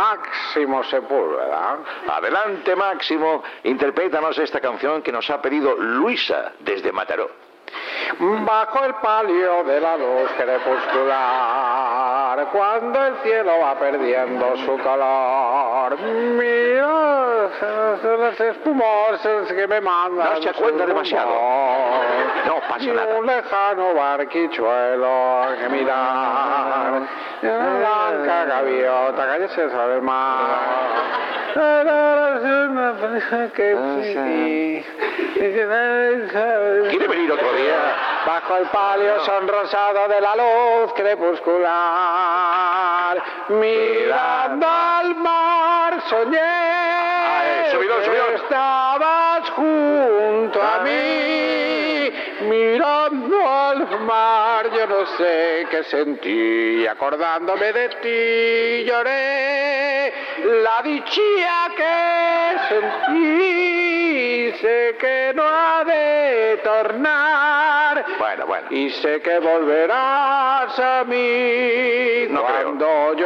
Máximo Sepúlveda. Adelante, Máximo, interprétanos esta canción que nos ha pedido Luisa desde Mataró. Bajo el palio de la luz crepuscular, cuando el cielo va perdiendo su color, mira las espumosas que me mandan. No se cuenta demasiado. No pasa nada. Y un lejano barquichuelo que mirar, la blanca gaviota que se sobre el mar. ¿Quiere venir otro día? Bajo el palio sonrosado de la luz crepuscular, mirando al mar soñé subidón, subidón. que estabas junto a mí. Mirando al mar yo no sé qué sentí, acordándome de ti lloré la dicha que sentí, sé que no ha de tornar. Bueno. Y sé que volverás a mí No creo. cuando yo